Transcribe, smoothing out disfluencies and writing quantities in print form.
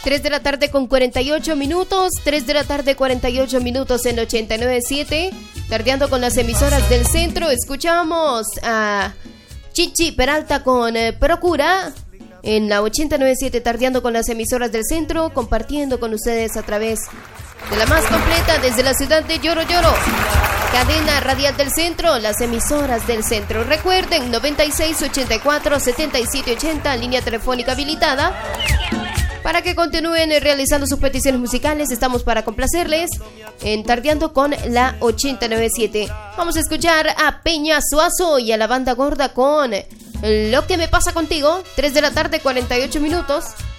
3 de la tarde con 48 minutos, 3 de la tarde 48 minutos en 89.7, tardeando con las emisoras del centro. Escuchamos a Chichi Peralta con Procura en la 89.7, tardeando con las emisoras del centro, compartiendo con ustedes a través de la más completa desde la ciudad de Lloro Lloro, cadena radial del centro, las emisoras del centro. Recuerden, 9684-7780, línea telefónica habilitada para que continúen realizando sus peticiones musicales. Estamos para complacerles en Tardeando con la 89.7. Vamos a escuchar a Peña Suazo y a la Banda Gorda con Lo que me pasa contigo. 3 de la tarde 48 minutos.